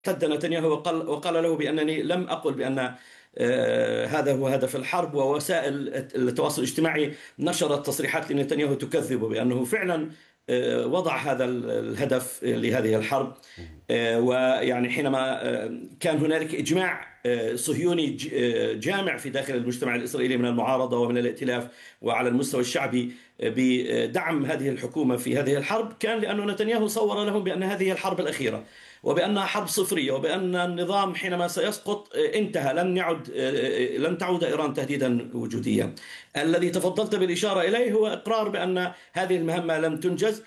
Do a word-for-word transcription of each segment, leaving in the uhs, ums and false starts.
ارتد نتنياهو وقال, وقال له بأنني لم أقل بأن آه، هذا هو هدف الحرب، ووسائل التواصل الاجتماعي نشرت تصريحات لنتنياهو تكذب بأنه فعلا آه، وضع هذا الهدف لهذه الحرب. آه، ويعني حينما آه، كان هنالك إجماع آه، صهيوني ج- آه، جامع في داخل المجتمع الإسرائيلي من المعارضة ومن الائتلاف وعلى المستوى الشعبي آه، بدعم هذه الحكومة في هذه الحرب، كان لأن نتنياهو صور لهم بأن هذه هي الحرب الأخيرة، وبأنها حرب صفرية، وبأن النظام حينما سيسقط آه، انتهى، لن يعد آه، آه، لن تعود إيران تهديدا وجوديا. الذي تفضلت بالإشارة إليه هو إقرار بأن هذه المهمة لم تنجز.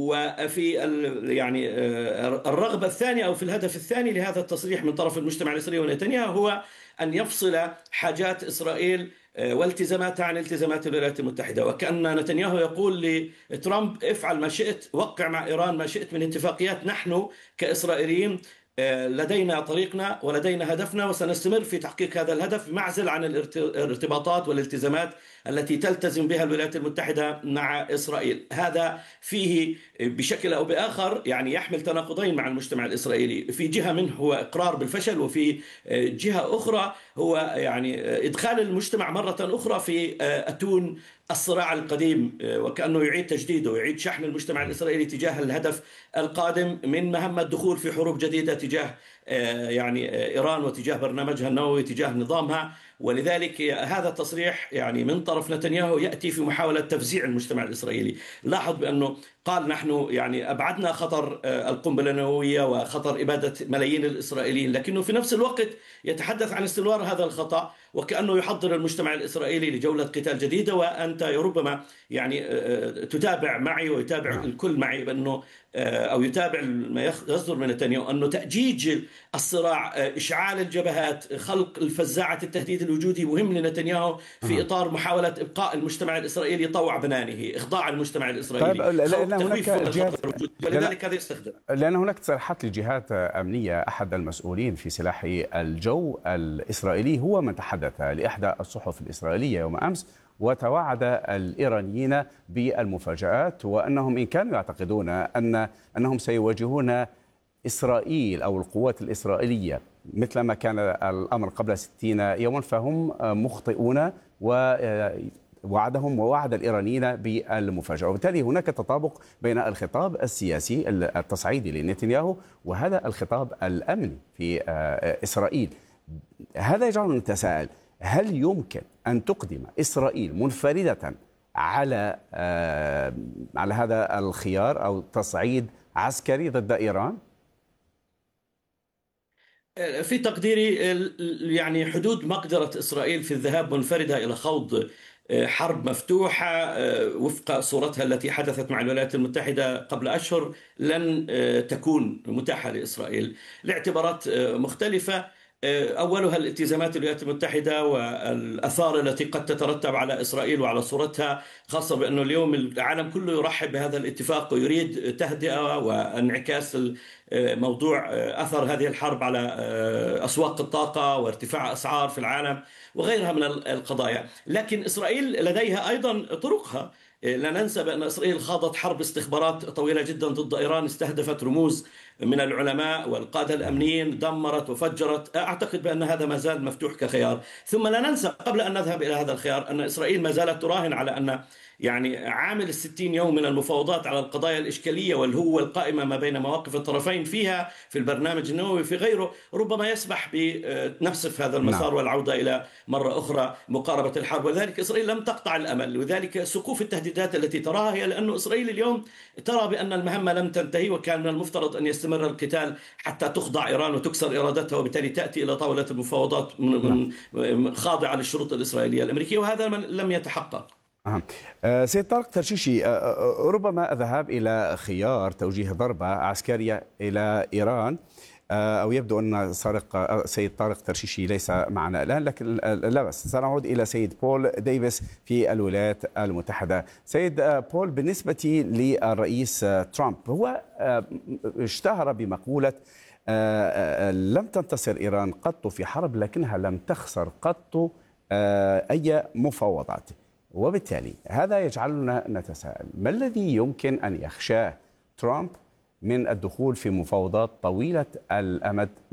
وفي ال- يعني آه، الرغبة الثانية أو في الهدف الثاني لهذا التصريح من طرف المجتمع الإسرائيلي ونتنياهو هو أن يفصل حاجات إسرائيل آه، والتزاماتها عن التزامات الولايات المتحدة، وكأن نتنياهو يقول لترامب: افعل ما شئت، وقع مع إيران ما شئت من اتفاقيات، نحن كإسرائيليين آه، لدينا طريقنا ولدينا هدفنا، وسنستمر في تحقيق هذا الهدف معزل عن الارت- الارتباطات والالتزامات التي تلتزم بها الولايات المتحدة مع إسرائيل. هذا فيه بشكل أو بآخر يعني يحمل تناقضين مع المجتمع الإسرائيلي، في جهة منه هو إقرار بالفشل، وفي جهة أخرى هو يعني إدخال المجتمع مرة أخرى في أتون الصراع القديم، وكأنه يعيد تجديده، يعيد شحن المجتمع الإسرائيلي تجاه الهدف القادم من مهمة الدخول في حروب جديدة تجاه يعني إيران وتجاه برنامجها النووي، تجاه نظامها. ولذلك هذا التصريح يعني من طرف نتنياهو يأتي في محاولة تفزيع المجتمع الإسرائيلي. لاحظ بأنه قال: نحن يعني أبعدنا خطر آه، القنبلة النووية وخطر إبادة ملايين الإسرائيليين، لكنه في نفس الوقت يتحدث عن استمرار هذا الخطأ، وكأنه يحضر المجتمع الإسرائيلي لجولة قتال جديدة. وأنت ربما يعني آه، آه، تتابع معي ويتابع نعم. الكل معي بأنه آه، أو يتابع ما يصدر من نتنياهو أنه تأجيج الصراع، آه، إشعال الجبهات، خلق الفزاعة التهديد الوجودي مهم لنتنياهو في أها. إطار محاولة إبقاء المجتمع الإسرائيلي طوع بنانه، إخضاع المجتمع طيب، الإسرائيلي، لأن خوف هناك تخويف من جهات، الخطر الوجودي، لأن ولذلك هذا يستخدم. لأن هناك تصريحات لجهات أمنية. أحد المسؤولين في سلاح الجو الإسرائيلي هو من تحدث لإحدى الصحف الإسرائيلية يوم أمس، وتوعد الإيرانيين بالمفاجآت، وأنهم إن كانوا يعتقدون أن أنهم سيواجهون إسرائيل أو القوات الإسرائيلية مثل ما كان الأمر قبل ستين يوما فهم مخطئون، ووعدهم ووعد الإيرانيين بالمفاجأة. وبالتالي هناك تطابق بين الخطاب السياسي التصعيدي لنتنياهو وهذا الخطاب الأمني في إسرائيل. هذا يجعلنا نتساءل: هل يمكن أن تقدم إسرائيل منفردة على على هذا الخيار أو تصعيد عسكري ضد إيران؟ في تقديري يعني حدود مقدرة إسرائيل في الذهاب منفردة إلى خوض حرب مفتوحة وفق صورتها التي حدثت مع الولايات المتحدة قبل أشهر لن تكون متاحة لإسرائيل لاعتبارات مختلفة. أولها الالتزامات الولايات المتحدة والآثار التي قد تترتب على إسرائيل وعلى صورتها، خاصة بأنه اليوم العالم كله يرحب بهذا الاتفاق ويريد تهدئة وانعكاس موضوع أثر هذه الحرب على أسواق الطاقة وارتفاع أسعار في العالم وغيرها من القضايا. لكن إسرائيل لديها أيضا طرقها. لا ننسى بأن إسرائيل خاضت حرب استخبارات طويلة جدا ضد إيران، استهدفت رموز من العلماء والقادة الأمنيين، دمرت وفجرت. أعتقد بأن هذا ما زال مفتوح كخيار. ثم لا ننسى قبل أن نذهب إلى هذا الخيار أن إسرائيل ما زالت تراهن على أن يعني عامل الستين يوم من المفاوضات على القضايا الإشكالية والهوة القائمة ما بين مواقف الطرفين فيها في البرنامج النووي في غيره ربما يسمح بنفسف هذا نعم. المسار والعودة إلى مرة أخرى مقاربة الحرب. ولذلك إسرائيل لم تقطع الأمل، وذلك سقوف التهديدات التي تراها هي لأن إسرائيل اليوم ترى بأن المهمة لم تنتهي، وكان من المفترض أن يستمر القتال حتى تخضع إيران وتكسر إرادتها، وبالتالي تأتي إلى طاولة المفاوضات نعم. خاضعة للشروط الإسرائيلية الأمريكية، وهذا لم يتحقق. أه. سيد طارق ترشيشي، أه ربما الذهاب إلى خيار توجيه ضربة عسكرية إلى إيران، أه أو يبدو أن سارق سيد طارق ترشيشي ليس معنا الآن، لكن لا بس سنعود إلى سيد بول ديفيس في الولايات المتحدة. سيد بول، بالنسبة للرئيس ترامب، هو اشتهر بمقولة لم تنتصر إيران قط في حرب لكنها لم تخسر قط أي مفاوضات. وبالتالي هذا يجعلنا نتساءل: ما الذي يمكن أن يخشاه ترامب من الدخول في مفاوضات طويلة الأمد